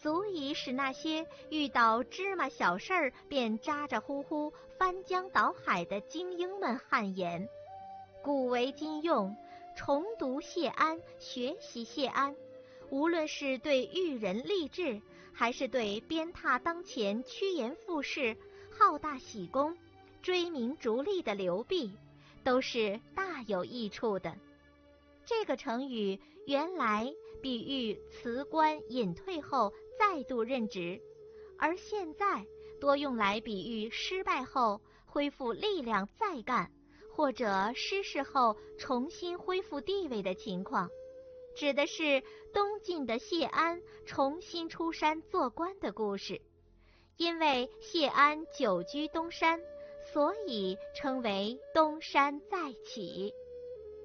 足以使那些遇到芝麻小事儿便咋咋呼呼翻江倒海的精英们汗颜。古为今用，重读谢安，学习谢安，无论是对育人励志，还是对鞭挞当前趋炎附势、好大喜功、追名逐利的刘濞，都是大有益处的。这个成语原来比喻辞官隐退后再度任职，而现在多用来比喻失败后恢复力量再干，或者失势后重新恢复地位的情况，指的是东晋的谢安重新出山做官的故事。因为谢安久居东山，所以称为东山再起。